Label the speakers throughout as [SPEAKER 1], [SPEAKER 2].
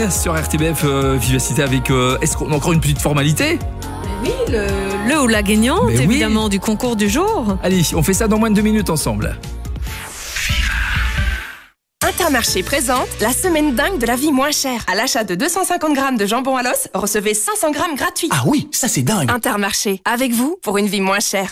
[SPEAKER 1] sur RTBF Vivacité avec... est-ce qu'on a encore une petite formalité ?
[SPEAKER 2] Oui, le ou la gagnante,
[SPEAKER 1] Mais
[SPEAKER 2] évidemment, du concours du jour.
[SPEAKER 1] Allez, on fait ça dans moins de 2 minutes ensemble.
[SPEAKER 3] Intermarché présente la semaine dingue de la vie moins chère. À l'achat de 250 grammes de jambon à l'os, recevez 500 grammes gratuits.
[SPEAKER 4] Ah oui, ça c'est dingue.
[SPEAKER 3] Intermarché, avec vous pour une vie moins chère.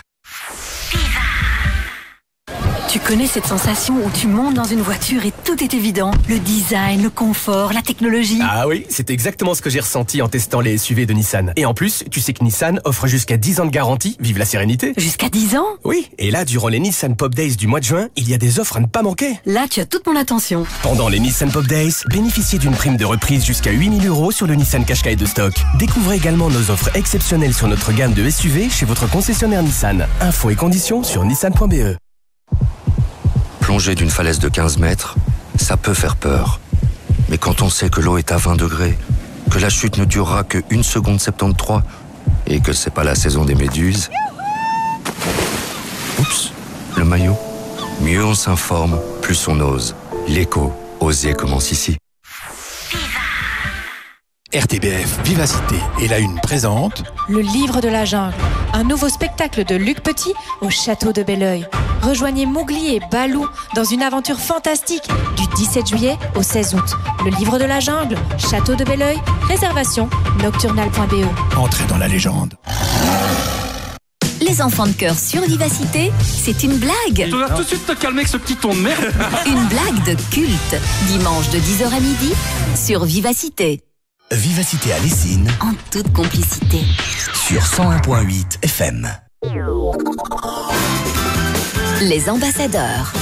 [SPEAKER 5] Tu connais cette sensation où tu montes dans une voiture et tout est évident. Le design, le confort, la technologie.
[SPEAKER 6] Ah oui, c'est exactement ce que j'ai ressenti en testant les SUV de Nissan. Et en plus, tu sais que Nissan offre jusqu'à 10 ans de garantie. Vive la sérénité.
[SPEAKER 5] Jusqu'à 10 ans ?
[SPEAKER 6] Oui, et là, durant les Nissan Pop Days du mois de juin, il y a des offres à ne pas manquer.
[SPEAKER 5] Là, tu as toute mon attention.
[SPEAKER 6] Pendant les Nissan Pop Days, bénéficiez d'une prime de reprise jusqu'à 8 000 € sur le Nissan Qashqai de stock. Découvrez également nos offres exceptionnelles sur notre gamme de SUV chez votre concessionnaire Nissan. Infos et conditions sur nissan.be.
[SPEAKER 7] Plonger d'une falaise de 15 mètres, ça peut faire peur. Mais quand on sait que l'eau est à 20 degrés, que la chute ne durera que 1 seconde 73 et que c'est pas la saison des méduses... Oups, le maillot. Mieux on s'informe, plus on ose. L'écho, oser commence ici.
[SPEAKER 4] RTBF Vivacité et la Une présente
[SPEAKER 8] Le Livre de la Jungle, un nouveau spectacle de Luc Petit au château de Belleuil. Rejoignez Mowgli et Balou dans une aventure fantastique du 17 juillet au 16 août. Le Livre de la Jungle, château de Belleuil, réservation nocturnal.be.
[SPEAKER 4] Entrez dans la légende.
[SPEAKER 5] Les enfants de cœur sur Vivacité, c'est une blague.
[SPEAKER 9] Tu vas tout de suite te calmer avec ce petit ton de merde.
[SPEAKER 5] Une blague de culte. Dimanche de 10h à midi sur Vivacité.
[SPEAKER 4] Vivacité à Lessines
[SPEAKER 5] En toute complicité.
[SPEAKER 4] sur 101.8 FM.
[SPEAKER 5] Les ambassadeurs.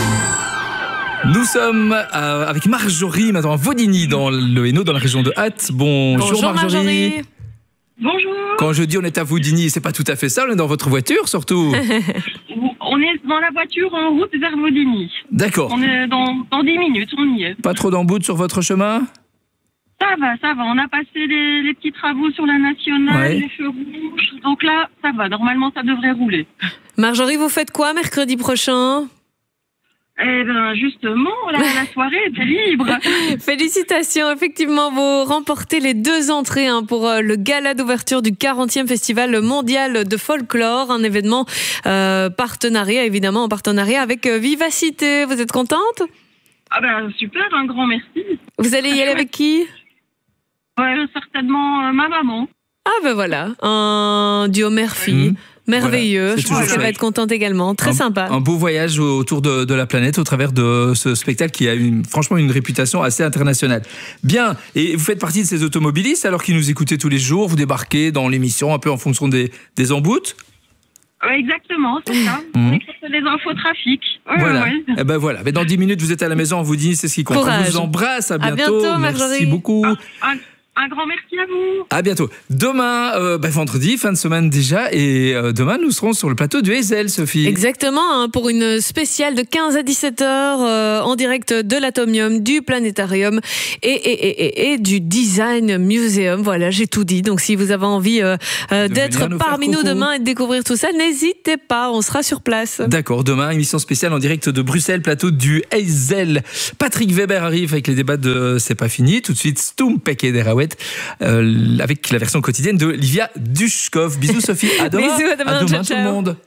[SPEAKER 1] Nous sommes avec Marjorie, maintenant à Vaudigny, dans le Hainaut, dans la région de Hatt. Bonjour Marjorie.
[SPEAKER 10] Bonjour.
[SPEAKER 1] Quand je dis on est à Vaudigny, c'est pas tout à fait ça, on est dans votre voiture surtout.
[SPEAKER 10] On est dans la voiture en route vers Vaudigny.
[SPEAKER 1] D'accord.
[SPEAKER 10] On est dans 10 minutes, on y est.
[SPEAKER 1] Pas trop d'embouts sur votre chemin ?
[SPEAKER 10] Ça va. On a passé les petits travaux sur la nationale,
[SPEAKER 1] Ouais.
[SPEAKER 10] les feux rouges. Donc là, ça va. Normalement, ça devrait rouler.
[SPEAKER 2] Marjorie, vous faites quoi mercredi prochain ?
[SPEAKER 10] Eh ben, justement, la soirée était libre.
[SPEAKER 2] Félicitations, effectivement, vous remportez les 2 entrées pour le gala d'ouverture du 40e Festival mondial de folklore, un événement en partenariat avec Vivacité. Vous êtes contente ?
[SPEAKER 10] Ah ben, super, un grand merci.
[SPEAKER 2] Vous allez y aller avec qui ?
[SPEAKER 10] Ouais, certainement ma maman.
[SPEAKER 2] Ah ben voilà, un duo mère-fille. Merveilleux,
[SPEAKER 1] Voilà, c'est
[SPEAKER 2] je pense
[SPEAKER 1] toujours
[SPEAKER 2] qu'elle va
[SPEAKER 1] chouette.
[SPEAKER 2] être contente également. Très sympa.
[SPEAKER 1] Un beau voyage autour de la planète au travers de ce spectacle qui a franchement une réputation assez internationale. Bien, et vous faites partie de ces automobilistes alors qu'ils nous écoutez tous les jours, vous débarquez dans l'émission un peu en fonction des emboutes.
[SPEAKER 10] Ouais, exactement, c'est ça. On écrit les infos trafic. Ouais,
[SPEAKER 1] Voilà.
[SPEAKER 10] ouais.
[SPEAKER 1] Et ben voilà. Mais dans 10 minutes, vous êtes à la maison, on vous dit, c'est ce qui compte.
[SPEAKER 2] Courage.
[SPEAKER 1] On vous embrasse. À bientôt.
[SPEAKER 2] bientôt,
[SPEAKER 1] Merci
[SPEAKER 2] Marjorie.
[SPEAKER 1] beaucoup.
[SPEAKER 10] Un grand merci à vous.
[SPEAKER 1] À bientôt. Demain, vendredi, fin de semaine déjà, et demain, nous serons sur le plateau du Hazel, Sophie.
[SPEAKER 2] Exactement, pour une spéciale de 15 à 17 heures en direct de l'Atomium, du Planétarium et du Design Museum. Voilà, j'ai tout dit. Donc, si vous avez envie d'être
[SPEAKER 1] venir nous
[SPEAKER 2] parmi
[SPEAKER 1] faire
[SPEAKER 2] nous
[SPEAKER 1] coucou.
[SPEAKER 2] demain et de découvrir tout ça, n'hésitez pas, on sera sur place.
[SPEAKER 1] D'accord, demain, émission spéciale en direct de Bruxelles, plateau du Hazel. Patrick Weber arrive avec les débats de C'est pas fini. Tout de suite, Stoum Peke Derawet, avec la version quotidienne de Livia Dushkov. Bisous Sophie, à demain.
[SPEAKER 2] Bisous, à demain, ciao,
[SPEAKER 1] tout le
[SPEAKER 2] ciao.
[SPEAKER 1] monde.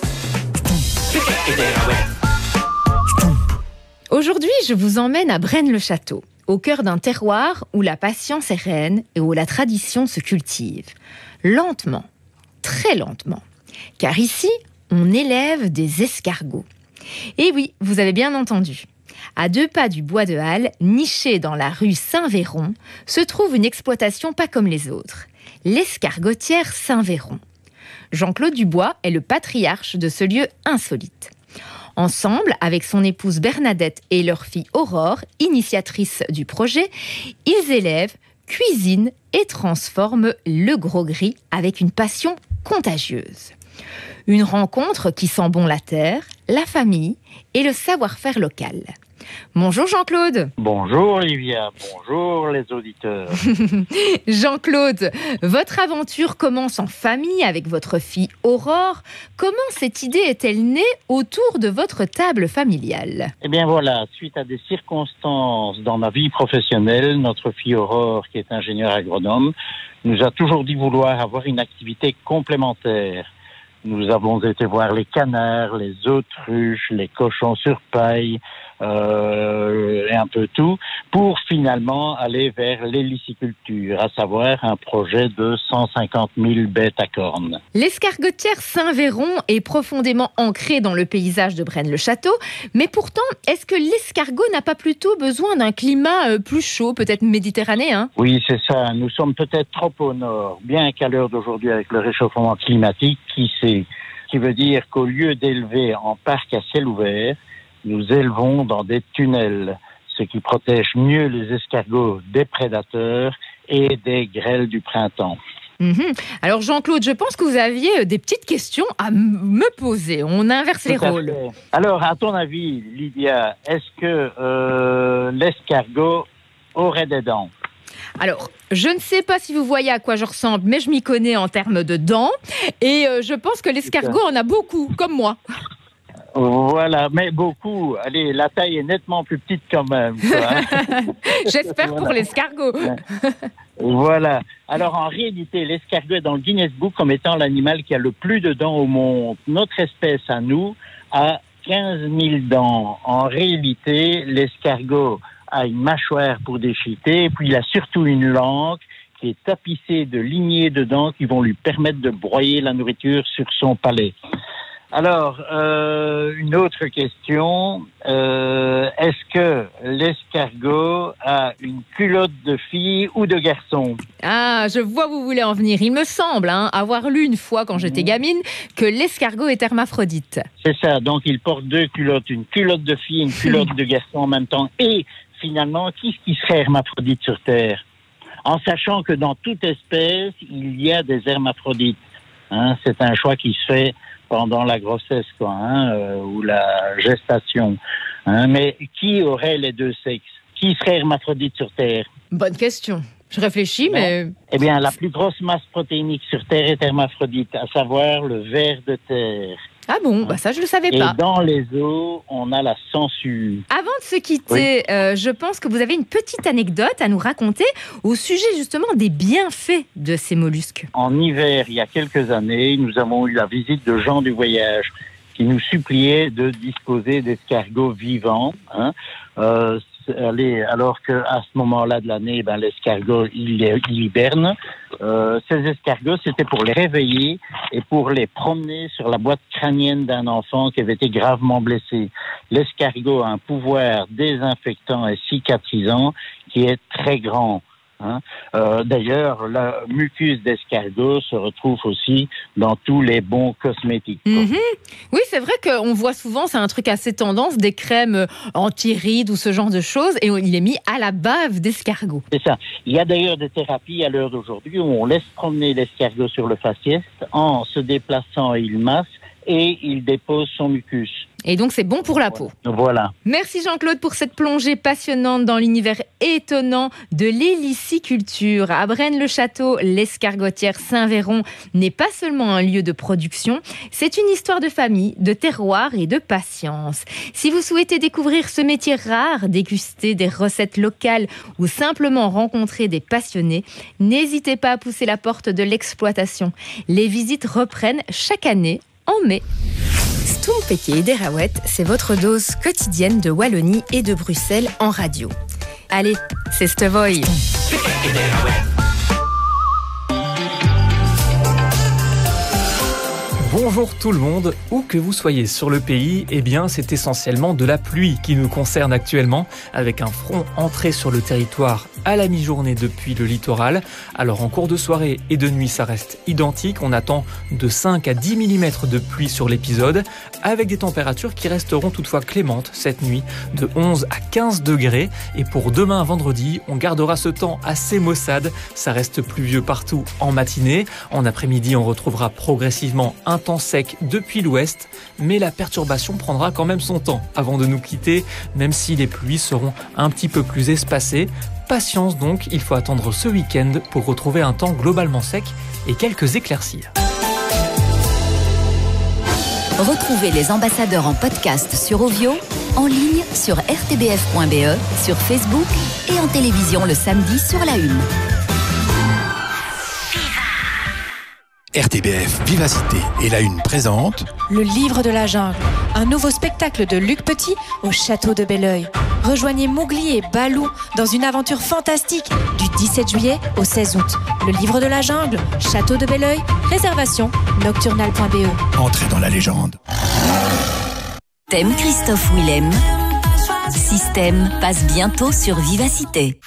[SPEAKER 11] Aujourd'hui, je vous emmène à Braine-le-Château, au cœur d'un terroir où la patience est reine et où la tradition se cultive. Lentement, très lentement. Car ici, on élève des escargots. Et oui, vous avez bien entendu. À 2 pas du bois de Halle, niché dans la rue Saint-Véron, se trouve une exploitation pas comme les autres, l'escargotière Saint-Véron. Jean-Claude Dubois est le patriarche de ce lieu insolite. Ensemble, avec son épouse Bernadette et leur fille Aurore, initiatrice du projet, ils élèvent, cuisinent et transforment le gros gris avec une passion contagieuse. Une rencontre qui sent bon la terre, la famille et le savoir-faire local. Bonjour Jean-Claude.
[SPEAKER 12] Bonjour Olivia, bonjour les auditeurs.
[SPEAKER 11] Jean-Claude, votre aventure commence en famille avec votre fille Aurore. Comment cette idée est-elle née autour de votre table familiale?
[SPEAKER 12] Eh bien voilà, suite à des circonstances dans ma vie professionnelle, notre fille Aurore, qui est ingénieure agronome, nous a toujours dit vouloir avoir une activité complémentaire. Nous avons été voir les canards, les autruches, les cochons sur paille, et un peu tout, pour finalement aller vers l'héliciculture, à savoir un projet de 150 000 bêtes à cornes.
[SPEAKER 11] L'escargotière Saint-Véron est profondément ancrée dans le paysage de Braine-le-Château, mais pourtant, est-ce que l'escargot n'a pas plutôt besoin d'un climat plus chaud, peut-être méditerranéen?
[SPEAKER 12] Oui, c'est ça. Nous sommes peut-être trop au nord, bien qu'à l'heure d'aujourd'hui, avec le réchauffement climatique, qui veut dire qu'au lieu d'élever en parc à ciel ouvert, nous élevons dans des tunnels, ce qui protège mieux les escargots des prédateurs et des grêles du printemps.
[SPEAKER 11] Alors Jean-Claude, je pense que vous aviez des petites questions à me poser. On inverse les rôles.
[SPEAKER 12] Alors, à ton avis, Lydia, est-ce que l'escargot aurait des dents?
[SPEAKER 11] Alors, je ne sais pas si vous voyez à quoi je ressemble, mais je m'y connais en termes de dents. Et je pense que l'escargot en a beaucoup, comme moi.
[SPEAKER 12] Voilà, mais beaucoup. Allez, la taille est nettement plus petite quand même.
[SPEAKER 11] J'espère pour l'escargot.
[SPEAKER 12] Voilà. Alors, en réalité, l'escargot est dans le Guinness Book comme étant l'animal qui a le plus de dents au monde. Notre espèce, à nous, a 15 000 dents. En réalité, l'escargot a une mâchoire pour déchiqueter, et puis il a surtout une langue qui est tapissée de lignées de dents qui vont lui permettre de broyer la nourriture sur son palais. Alors, une autre question, est-ce que l'escargot a une culotte de fille ou de garçon?
[SPEAKER 11] Ah, je vois où vous voulez en venir. Il me semble avoir lu une fois, quand j'étais gamine, que l'escargot est hermaphrodite.
[SPEAKER 12] C'est ça, donc il porte deux culottes, une culotte de fille et une culotte de garçon en même temps. Et finalement, qui serait hermaphrodite sur Terre? En sachant que dans toute espèce, il y a des hermaphrodites. C'est un choix qui se fait pendant la grossesse, ou la gestation. Mais qui aurait les deux sexes? Qui serait hermaphrodite sur Terre?
[SPEAKER 11] Bonne question. Je réfléchis, mais...
[SPEAKER 12] Eh bien, la plus grosse masse protéinique sur Terre est hermaphrodite, à savoir le ver de terre.
[SPEAKER 11] Ah bon, ça je ne le savais pas.
[SPEAKER 12] Et dans les eaux, on a la sangsue.
[SPEAKER 11] Avant de se quitter, je pense que vous avez une petite anecdote à nous raconter au sujet justement des bienfaits de ces mollusques.
[SPEAKER 12] En hiver, il y a quelques années, nous avons eu la visite de gens du voyage qui nous suppliaient de disposer d'escargots vivants. Alors qu'à ce moment-là de l'année, l'escargot, il hiberne. Ces escargots, c'était pour les réveiller et pour les promener sur la boîte crânienne d'un enfant qui avait été gravement blessé. L'escargot a un pouvoir désinfectant et cicatrisant qui est très grand. D'ailleurs, le mucus d'escargot se retrouve aussi dans tous les bons cosmétiques.
[SPEAKER 11] Oui, c'est vrai qu'on voit souvent, c'est un truc assez tendance, des crèmes anti-rides ou ce genre de choses, et il est mis à la bave d'escargot.
[SPEAKER 12] C'est ça. Il y a d'ailleurs des thérapies à l'heure d'aujourd'hui où on laisse promener l'escargot sur le faciès. En se déplaçant, il masse et il dépose son mucus.
[SPEAKER 11] Et donc, c'est bon pour la peau.
[SPEAKER 12] Voilà.
[SPEAKER 11] Merci Jean-Claude pour cette plongée passionnante dans l'univers étonnant de l'héliciculture. À Braine-le-Château, l'escargotière Saint-Véron n'est pas seulement un lieu de production, c'est une histoire de famille, de terroir et de patience. Si vous souhaitez découvrir ce métier rare, déguster des recettes locales ou simplement rencontrer des passionnés, n'hésitez pas à pousser la porte de l'exploitation. Les visites reprennent chaque année en mai. Stompeke Derawet, c'est votre dose quotidienne de Wallonie et de Bruxelles en radio. Allez, c'est Stevoy.
[SPEAKER 13] Bonjour tout le monde, où que vous soyez sur le pays, eh bien c'est essentiellement de la pluie qui nous concerne actuellement, avec un front entré sur le territoire à la mi-journée depuis le littoral. Alors en cours de soirée et de nuit ça reste identique, on attend de 5 à 10 mm de pluie sur l'épisode, avec des températures qui resteront toutefois clémentes cette nuit, de 11 à 15 degrés. Et pour demain vendredi, on gardera ce temps assez maussade, ça reste pluvieux partout en matinée. En après-midi, on retrouvera progressivement un un temps sec depuis l'ouest, mais la perturbation prendra quand même son temps avant de nous quitter, même si les pluies seront un petit peu plus espacées. Patience donc, il faut attendre ce week-end pour retrouver un temps globalement sec et quelques éclaircies.
[SPEAKER 14] Retrouvez les ambassadeurs en podcast sur Ovio, en ligne sur rtbf.be, sur Facebook et en télévision le samedi sur la 1.
[SPEAKER 4] RTBF Vivacité et la Une présente
[SPEAKER 8] Le livre de la jungle, un nouveau spectacle de Luc Petit au château de Belleuil. Rejoignez Mowgli et Balou dans une aventure fantastique du 17 juillet au 16 août. Le livre de la jungle, château de Belleuil, réservation nocturnal.be.
[SPEAKER 4] Entrez dans la légende.
[SPEAKER 14] Thème Christophe Willem. Système passe bientôt sur Vivacité.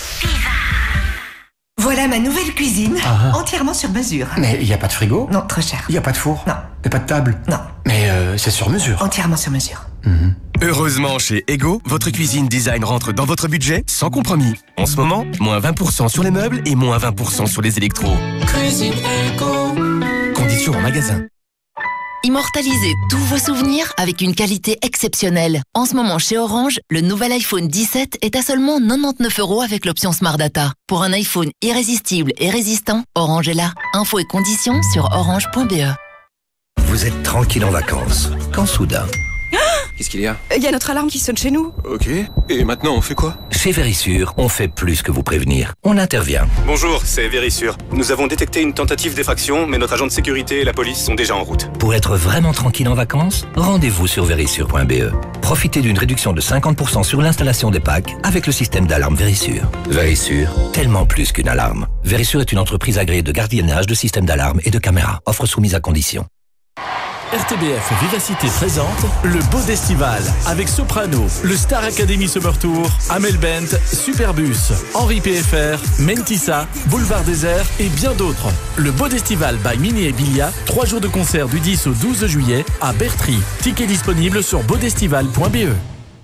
[SPEAKER 15] Voilà ma nouvelle cuisine, entièrement sur mesure.
[SPEAKER 16] Mais il n'y a pas de frigo?
[SPEAKER 15] Non, trop cher.
[SPEAKER 16] Il n'y a pas de four?
[SPEAKER 15] Non.
[SPEAKER 16] Il n'y a pas de table?
[SPEAKER 15] Non.
[SPEAKER 16] Mais c'est sur mesure?
[SPEAKER 15] Entièrement sur mesure.
[SPEAKER 6] Heureusement, chez Ego, votre cuisine design rentre dans votre budget sans compromis. En ce moment, moins 20% sur les meubles et moins 20% sur les électros.
[SPEAKER 17] Cuisine Ego.
[SPEAKER 6] Conditions en magasin.
[SPEAKER 14] Immortalisez tous vos souvenirs avec une qualité exceptionnelle. En ce moment, chez Orange, le nouvel iPhone 17 est à seulement 99 € avec l'option Smart Data. Pour un iPhone irrésistible et résistant, Orange est là. Infos et conditions sur orange.be.
[SPEAKER 18] Vous êtes tranquille en vacances, quand soudain...
[SPEAKER 19] Qu'est-ce qu'il y a?
[SPEAKER 20] Il y a notre alarme qui sonne chez nous.
[SPEAKER 19] Ok, et maintenant on fait quoi?
[SPEAKER 18] Chez Vérissure, on fait plus que vous prévenir. On intervient.
[SPEAKER 21] Bonjour, c'est Vérissure. Nous avons détecté une tentative d'effraction, mais notre agent de sécurité et la police sont déjà en route.
[SPEAKER 18] Pour être vraiment tranquille en vacances, rendez-vous sur vérissure.be. Profitez d'une réduction de 50% sur l'installation des packs avec le système d'alarme Vérissure. Vérissure, tellement plus qu'une alarme. Vérissure est une entreprise agréée de gardiennage, de systèmes d'alarme et de caméras. Offre soumise à conditions.
[SPEAKER 22] RTBF Vivacité présente le Bodestival avec Soprano, le Star Academy Summer Tour, Amel Bent, Superbus, Henri PFR, Mentissa, Boulevard Désert et bien d'autres. Le Bodestival by Mini et Bilia, 3 jours de concert du 10 au 12 juillet à Bertry. Tickets disponibles sur bodestival.be.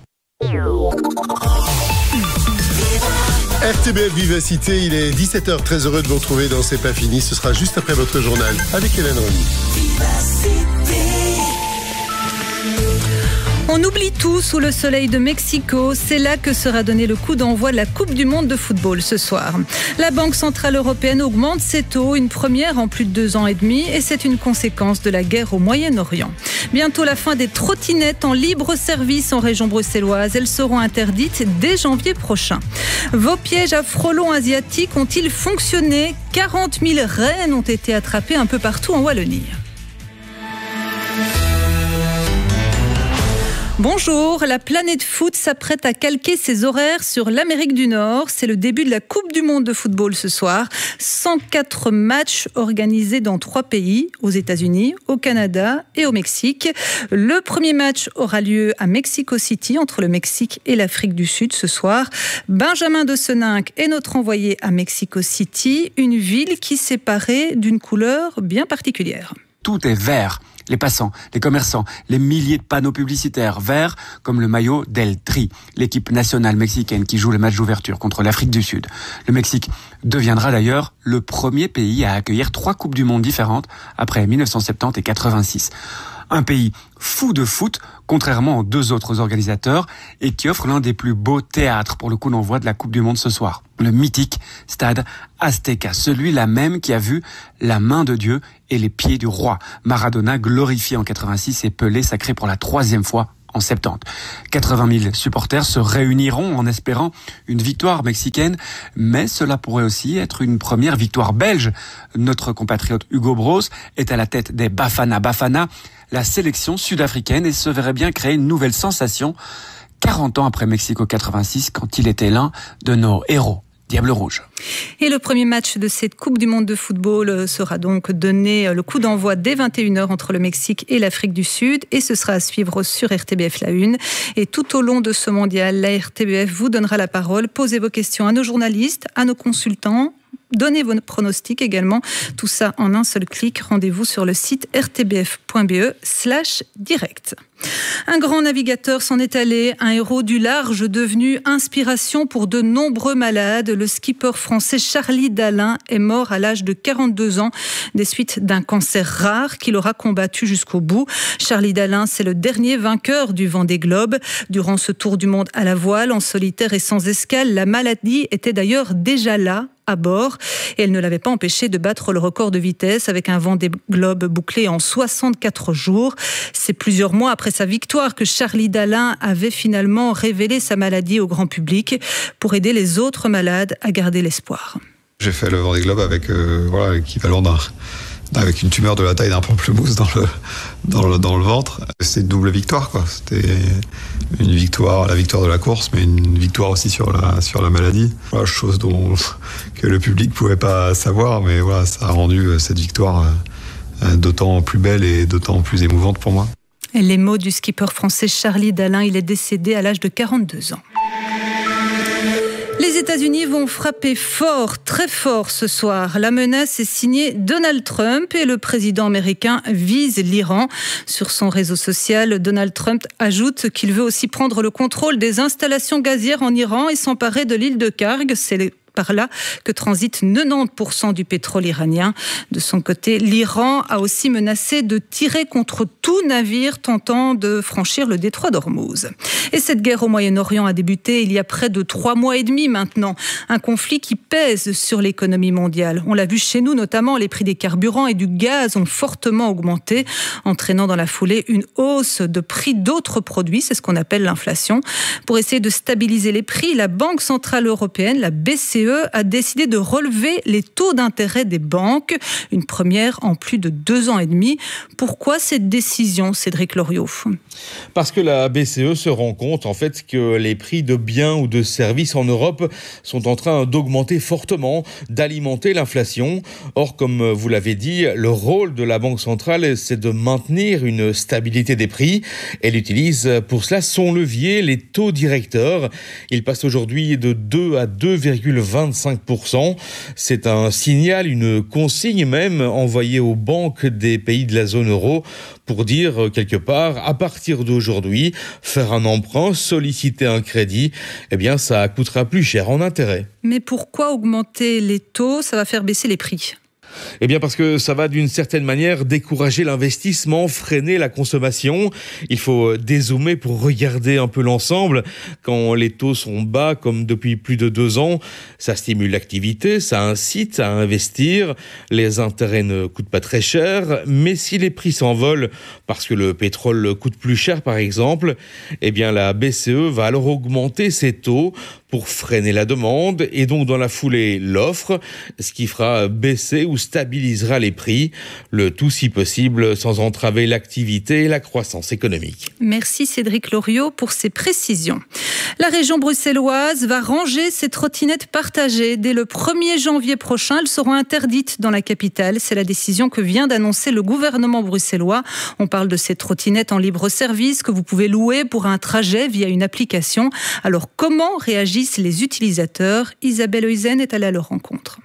[SPEAKER 23] RTBF Vivacité, il est 17h, très heureux de vous retrouver dans C'est pas fini, ce sera juste après votre journal avec Hélène Remy.
[SPEAKER 24] On oublie tout sous le soleil de Mexico. C'est là que sera donné le coup d'envoi de la Coupe du Monde de football ce soir. La Banque Centrale Européenne augmente ses taux, une première en plus de 2 ans et demi, et c'est une conséquence de la guerre au Moyen-Orient. Bientôt la fin des trottinettes en libre service en région bruxelloise. Elles seront interdites dès janvier prochain. Vos pièges à frelons asiatiques ont-ils fonctionné? 40 000 rennes ont été attrapées un peu partout en Wallonie. Bonjour, la planète foot s'apprête à calquer ses horaires sur l'Amérique du Nord. C'est le début de la Coupe du Monde de football ce soir. 104 matchs organisés dans 3 pays, aux États-Unis, au Canada et au Mexique. Le premier match aura lieu à Mexico City, entre le Mexique et l'Afrique du Sud ce soir. Benjamin de Seninck est notre envoyé à Mexico City, une ville qui s'est parée d'une couleur bien particulière.
[SPEAKER 25] Tout est vert. Les passants, les commerçants, les milliers de panneaux publicitaires verts, comme le maillot d'El Tri, l'équipe nationale mexicaine qui joue le match d'ouverture contre l'Afrique du Sud. Le Mexique deviendra d'ailleurs le premier pays à accueillir 3 Coupes du Monde différentes après 1970 et 86. Un pays fou de foot, contrairement aux 2 autres organisateurs, et qui offre l'un des plus beaux théâtres pour le coup d'envoi de la Coupe du Monde ce soir. Le mythique stade Azteca, celui-là même qui a vu la main de Dieu et les pieds du roi. Maradona glorifié en 86 et Pelé sacré pour la 3e fois en 70. 80 000 supporters se réuniront en espérant une victoire mexicaine, mais cela pourrait aussi être une première victoire belge. Notre compatriote Hugo Bros est à la tête des Bafana Bafana, la sélection sud-africaine, et se verrait bien créer une nouvelle sensation 40 ans après Mexico 86, quand il était l'un de nos héros. Diable Rouge.
[SPEAKER 24] Et le premier match de cette Coupe du Monde de football sera donc donné le coup d'envoi dès 21h entre le Mexique et l'Afrique du Sud, et ce sera à suivre sur RTBF La Une. Et tout au long de ce mondial, la RTBF vous donnera la parole. Posez vos questions à nos journalistes, à nos consultants. Donnez vos pronostics également. Tout ça en un seul clic. Rendez-vous sur le site rtbf.be/direct. Un grand navigateur s'en est allé, un héros du large devenu inspiration pour de nombreux malades. Le skipper français Charlie Dalin est mort à l'âge de 42 ans des suites d'un cancer rare qu'il aura combattu jusqu'au bout. Charlie Dalin, c'est le dernier vainqueur du Vendée Globe. Durant ce tour du monde à la voile, en solitaire et sans escale, la maladie était d'ailleurs déjà là, à bord, et elle ne l'avait pas empêché de battre le record de vitesse avec un Vendée Globe bouclé en 64 jours. C'est plusieurs mois après sa victoire que Charlie Dalin avait finalement révélé sa maladie au grand public pour aider les autres malades à garder l'espoir.
[SPEAKER 3] J'ai fait le Vendée Globe avec l'équivalent avec une tumeur de la taille d'un pamplemousse dans le ventre. C'est une double victoire, quoi. C'était une victoire, la victoire de la course, mais une victoire aussi sur la maladie. Voilà, chose que le public pouvait pas savoir, mais voilà, ça a rendu cette victoire d'autant plus belle et d'autant plus émouvante pour moi.
[SPEAKER 24] Et les mots du skipper français Charlie Dalin, il est décédé à l'âge de 42 ans. Les États-Unis vont frapper fort, très fort ce soir. La menace est signée Donald Trump et le président américain vise l'Iran. Sur son réseau social, Donald Trump ajoute qu'il veut aussi prendre le contrôle des installations gazières en Iran et s'emparer de l'île de Karg. C'est par là que transite 90% du pétrole iranien. De son côté, l'Iran a aussi menacé de tirer contre tout navire tentant de franchir le détroit d'Ormuz. Et cette guerre au Moyen-Orient a débuté il y a près de 3 mois et demi maintenant. Un conflit qui pèse sur l'économie mondiale. On l'a vu chez nous notamment, les prix des carburants et du gaz ont fortement augmenté, entraînant dans la foulée une hausse de prix d'autres produits. C'est ce qu'on appelle l'inflation. Pour essayer de stabiliser les prix, la Banque centrale européenne, la BCE, a décidé de relever les taux d'intérêt des banques, une première en plus de 2 ans et demi. Pourquoi cette décision, Cédric Loriot ?
[SPEAKER 5] Parce que la BCE se rend compte en fait que les prix de biens ou de services en Europe sont en train d'augmenter fortement, d'alimenter l'inflation. Or, comme vous l'avez dit, le rôle de la Banque centrale, c'est de maintenir une stabilité des prix. Elle utilise pour cela son levier, les taux directeurs. Ils passent aujourd'hui de 2 à 2,25%. C'est un signal, une consigne même envoyée aux banques des pays de la zone euro pour dire quelque part, à partir d'aujourd'hui, faire un emprunt, solliciter un crédit, eh bien ça coûtera plus cher en intérêt.
[SPEAKER 24] Mais pourquoi augmenter les taux ? Ça va faire baisser les prix.
[SPEAKER 5] Eh bien parce que ça va d'une certaine manière décourager l'investissement, freiner la consommation. Il faut dézoomer pour regarder un peu l'ensemble. Quand les taux sont bas, comme depuis plus de 2 ans, ça stimule l'activité, ça incite à investir. Les intérêts ne coûtent pas très cher, mais si les prix s'envolent parce que le pétrole coûte plus cher par exemple, eh bien la BCE va alors augmenter ses taux pour freiner la demande et donc dans la foulée l'offre, ce qui fera baisser ou stabilisera les prix, le tout si possible sans entraver l'activité et la croissance économique.
[SPEAKER 24] Merci Cédric Loriot pour ces précisions. La région bruxelloise va ranger ses trottinettes partagées. Dès le 1er janvier prochain, elles seront interdites dans la capitale. C'est la décision que vient d'annoncer le gouvernement bruxellois. On parle de ces trottinettes en libre service que vous pouvez louer pour un trajet via une application. Alors comment réagissent les utilisateurs ? Isabelle Heusen est allée à leur rencontre.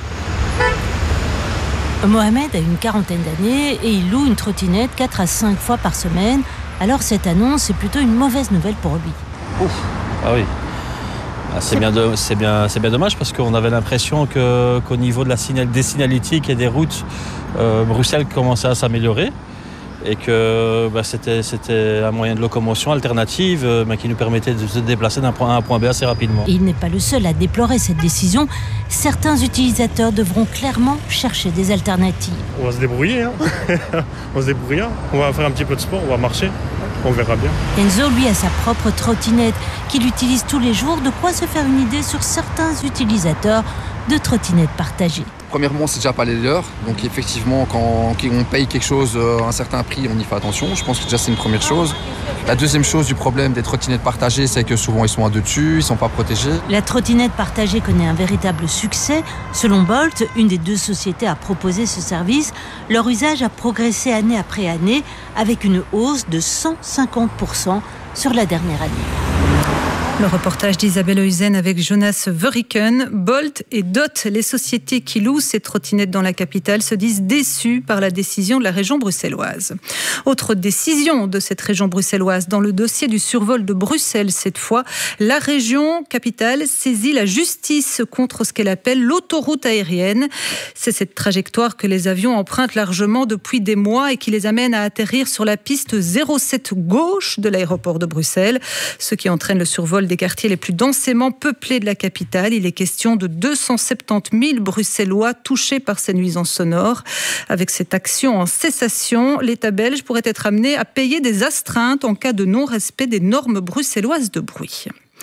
[SPEAKER 7] Mohamed a une quarantaine d'années et il loue une trottinette 4 à 5 fois par semaine. Alors cette annonce est plutôt une mauvaise nouvelle pour lui.
[SPEAKER 9] Ouf. Ah oui. C'est bien dommage parce qu'on avait l'impression qu'au niveau de des signalétiques et des routes, Bruxelles commençait à s'améliorer. Et que c'était un moyen de locomotion alternative qui nous permettait de se déplacer d'un point A à un point B assez rapidement.
[SPEAKER 7] Et il n'est pas le seul à déplorer cette décision. Certains utilisateurs devront clairement chercher des alternatives.
[SPEAKER 20] On va se débrouiller. On va faire un petit peu de sport, on va marcher. On verra bien.
[SPEAKER 7] Enzo, lui, a sa propre trottinette qu'il utilise tous les jours. De quoi se faire une idée sur certains utilisateurs de trottinettes partagées.
[SPEAKER 26] Premièrement, c'est déjà pas les leurs. Donc effectivement, quand on paye quelque chose à un certain prix, on y fait attention. Je pense que déjà c'est une première chose. La deuxième chose du problème des trottinettes partagées, c'est que souvent ils sont à deux dessus, ils sont pas protégés.
[SPEAKER 7] La trottinette partagée connaît un véritable succès. Selon Bolt, une des 2 sociétés à proposer ce service, leur usage a progressé année après année avec une hausse de 150% sur la dernière année.
[SPEAKER 24] Le reportage d'Isabelle Heusen avec Jonas Verriken. Bolt et Dot, les sociétés qui louent ces trottinettes dans la capitale, se disent déçues par la décision de la région bruxelloise. Autre décision de cette région bruxelloise, dans le dossier du survol de Bruxelles cette fois, la région capitale saisit la justice contre ce qu'elle appelle l'autoroute aérienne. C'est cette trajectoire que les avions empruntent largement depuis des mois et qui les amène à atterrir sur la piste 07 gauche de l'aéroport de Bruxelles, ce qui entraîne le survol des quartiers les plus densément peuplés de la capitale. Il est question de 270 000 Bruxellois touchés par ces nuisances sonores. Avec cette action en cessation, l'État belge pourrait être amené à payer des astreintes en cas de non-respect des normes bruxelloises de bruit.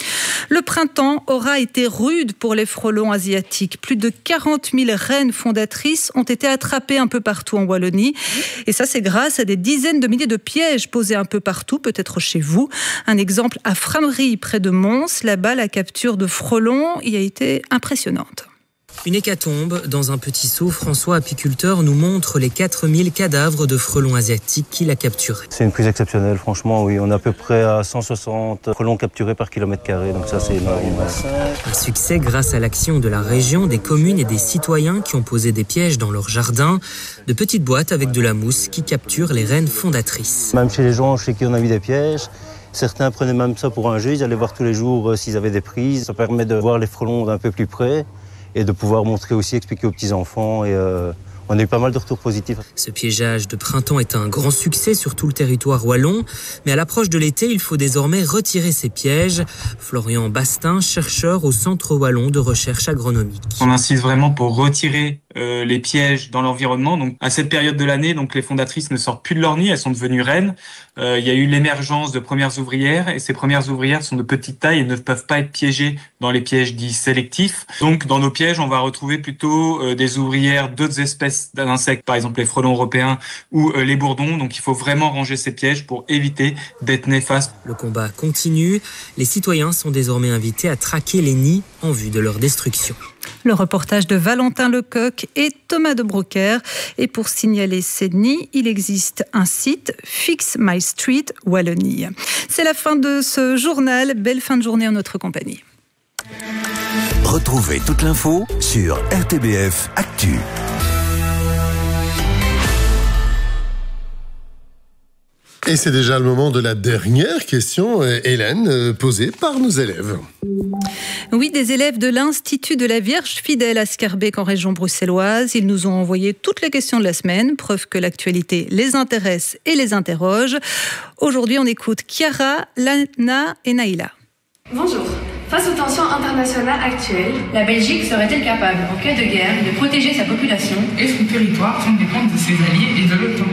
[SPEAKER 24] Le printemps aura été rude pour les frelons asiatiques. Plus de 40 000 reines fondatrices ont été attrapées un peu partout en Wallonie. Et ça, c'est grâce à des dizaines de milliers de pièges posés un peu partout, peut-être chez vous. Un exemple à Frameries, près de Mons. Là-bas, la capture de frelons y a été impressionnante.
[SPEAKER 1] Une hécatombe. Dans un petit seau, François, apiculteur, nous montre les 4000 cadavres de frelons asiatiques qu'il a capturés.
[SPEAKER 2] C'est une prise exceptionnelle, franchement, oui. On est à peu près à 160 frelons capturés par kilomètre carré, donc ça, c'est énorme.
[SPEAKER 1] Un succès grâce à l'action de la région, des communes et des citoyens qui ont posé des pièges dans leur jardin. De petites boîtes avec de la mousse qui capturent les reines fondatrices.
[SPEAKER 2] Même chez les gens chez qui on a mis des pièges, certains prenaient même ça pour un jeu. Ils allaient voir tous les jours s'ils avaient des prises. Ça permet de voir les frelons d'un peu plus près et de pouvoir montrer aussi, expliquer aux petits-enfants. Et on a eu pas mal de retours positifs.
[SPEAKER 1] Ce piégeage de printemps est un grand succès sur tout le territoire wallon. Mais à l'approche de l'été, il faut désormais retirer ces pièges. Florian Bastin, chercheur au Centre wallon de recherche agronomique.
[SPEAKER 10] On insiste vraiment pour retirer les pièges dans l'environnement. Donc, à cette période de l'année, donc les fondatrices ne sortent plus de leur nid, elles sont devenues reines. Il y a eu l'émergence de premières ouvrières et ces premières ouvrières sont de petite taille et ne peuvent pas être piégées dans les pièges dits sélectifs. Donc, dans nos pièges, on va retrouver plutôt des ouvrières d'autres espèces d'insectes, par exemple les frelons européens ou les bourdons. Donc, il faut vraiment ranger ces pièges pour éviter d'être néfastes.
[SPEAKER 1] Le combat continue. Les citoyens sont désormais invités à traquer les nids en vue de leur destruction.
[SPEAKER 24] Le reportage de Valentin Lecoq et Thomas de Broecker. Et pour signaler ces nids, il existe un site, Fix My Street Wallonie. C'est la fin de ce journal. Belle fin de journée en notre compagnie.
[SPEAKER 11] Retrouvez toute l'info sur RTBF Actu.
[SPEAKER 23] Et c'est déjà le moment de la dernière question, Hélène, posée par nos élèves.
[SPEAKER 24] Oui, des élèves de l'Institut de la Vierge Fidèle à Schaerbeek en région bruxelloise. Ils nous ont envoyé toutes les questions de la semaine, preuve que l'actualité les intéresse et les interroge. Aujourd'hui, on écoute Chiara, Lana et Naïla.
[SPEAKER 12] Bonjour. Face aux tensions internationales actuelles, la Belgique serait-elle capable, en cas de guerre, de protéger sa population et son territoire sans dépendre de ses alliés et de l'OTAN?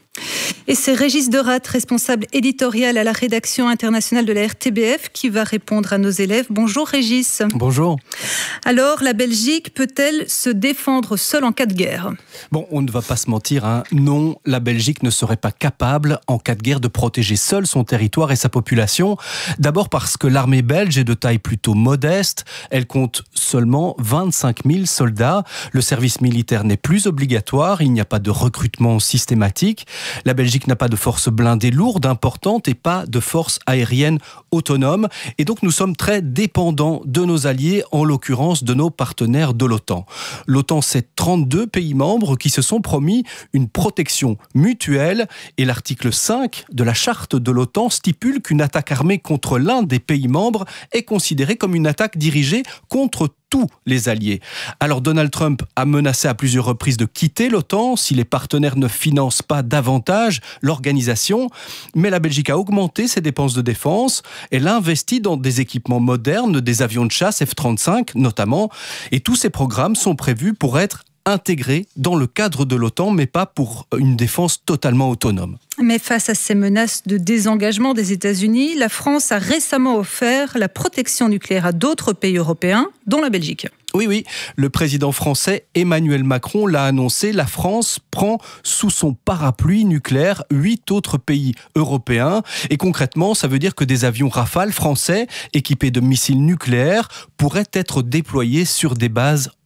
[SPEAKER 24] Et c'est Régis Deratte, responsable éditorial à la rédaction internationale de la RTBF, qui va répondre à nos élèves. Bonjour Régis.
[SPEAKER 13] Bonjour.
[SPEAKER 24] Alors, la Belgique peut-elle se défendre seule en cas de guerre ?
[SPEAKER 13] Bon, on ne va pas se mentir, hein. Non, la Belgique ne serait pas capable, en cas de guerre, de protéger seule son territoire et sa population. D'abord parce que l'armée belge est de taille plutôt modeste. Elle compte seulement 25 000 soldats. Le service militaire n'est plus obligatoire. Il n'y a pas de recrutement systématique. La Belgique n'a pas de force blindée lourde, importante, et pas de force aérienne autonome. Et donc nous sommes très dépendants de nos alliés, en l'occurrence de nos partenaires de l'OTAN. L'OTAN, c'est 32 pays membres qui se sont promis une protection mutuelle. Et l'article 5 de la charte de l'OTAN stipule qu'une attaque armée contre l'un des pays membres est considérée comme une attaque dirigée contre tous les alliés. Alors Donald Trump a menacé à plusieurs reprises de quitter l'OTAN si les partenaires ne financent pas davantage l'organisation, mais la Belgique a augmenté ses dépenses de défense, elle a investi dans des équipements modernes, des avions de chasse F-35 notamment, et tous ces programmes sont prévus pour être intégrés dans le cadre de l'OTAN, mais pas pour une défense totalement autonome.
[SPEAKER 24] Mais face à ces menaces de désengagement des États-Unis, la France a récemment offert la protection nucléaire à d'autres pays européens, dont la Belgique.
[SPEAKER 13] Oui, le président français Emmanuel Macron l'a annoncé, la France prend sous son parapluie nucléaire 8 autres pays européens. Et concrètement, ça veut dire que des avions Rafale français équipés de missiles nucléaires pourraient être déployés sur des bases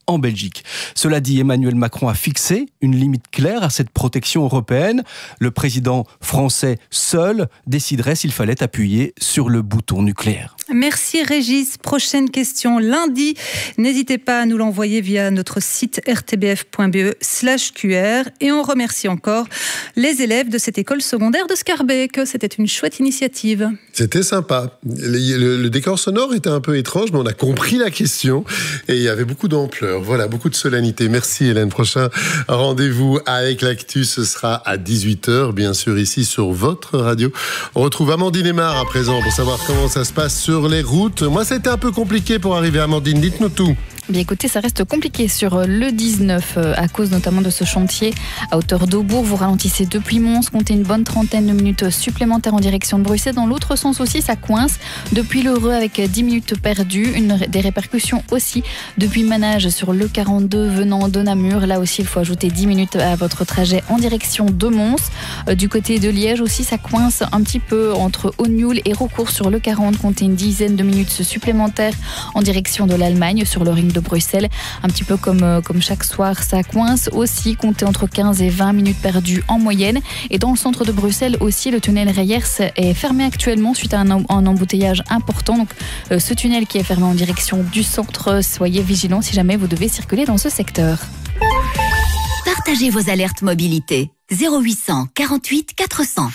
[SPEAKER 13] en Belgique. Cela dit, Emmanuel Macron a fixé une limite claire à cette protection européenne. Le président français seul déciderait s'il fallait appuyer sur le bouton nucléaire.
[SPEAKER 24] Merci Régis. Prochaine question lundi. N'hésitez pas à nous l'envoyer via notre site rtbf.be/QR. Et on remercie encore les élèves de cette école secondaire de Scarbeck. C'était une chouette initiative.
[SPEAKER 23] C'était sympa. Le décor sonore était un peu étrange, mais on a compris la question et il y avait beaucoup d'ampleur. Voilà, beaucoup de solennité. Merci Hélène. Prochain rendez-vous avec l'actu, ce sera à 18h, bien sûr, ici sur votre radio. On retrouve Amandine Aymar à présent pour savoir comment ça se passe sur les routes. Moi, ça a été un peu compliqué pour arriver à Amandine. Dites-nous tout.
[SPEAKER 4] Bien écoutez, ça reste compliqué sur le 19 à cause notamment de ce chantier à hauteur d'Aubourg. Vous ralentissez depuis Mons, comptez une bonne trentaine de minutes supplémentaires en direction de Bruxelles. Dans l'autre sens aussi, ça coince depuis l'Heureux avec 10 minutes perdues. Des répercussions aussi depuis Manage sur le 42 venant de Namur. Là aussi, il faut ajouter 10 minutes à votre trajet en direction de Mons. Du côté de Liège aussi, ça coince un petit peu entre Aulnoul et Rocourt sur le 40. Comptez une dizaine de minutes supplémentaires en direction de l'Allemagne sur le ring de Bruxelles, un petit peu comme chaque soir, ça coince aussi, comptez entre 15 et 20 minutes perdues en moyenne. Et dans le centre de Bruxelles aussi, le tunnel Reyers est fermé actuellement suite à un embouteillage important. Donc ce tunnel qui est fermé en direction du centre, soyez vigilants si jamais vous devez circuler dans ce secteur.
[SPEAKER 6] Partagez vos alertes mobilité. 0800 48 400.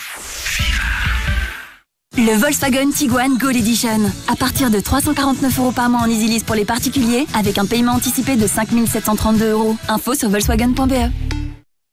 [SPEAKER 6] Le Volkswagen Tiguan Gold Edition. À partir de 349 € par mois en EasyLease pour les particuliers, avec un paiement anticipé de 5 732 €. Info sur Volkswagen.be.